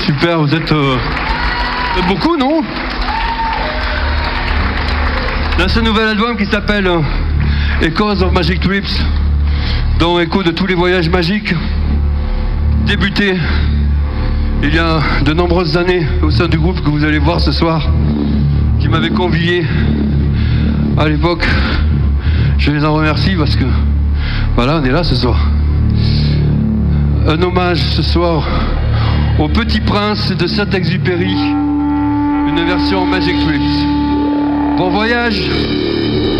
Super, vous êtes beaucoup, non? Dans ce nouvel album qui s'appelle Echoes of Magic Trips, dont écho de tous les voyages magiques, débuté il y a de nombreuses années au sein du groupe que vous allez voir ce soir, qui m'avait convié à l'époque. Je les en remercie parce que voilà, on est là ce soir. Un hommage ce soir au Petit Prince de Saint-Exupéry, une version Magic Trips. Bon voyage!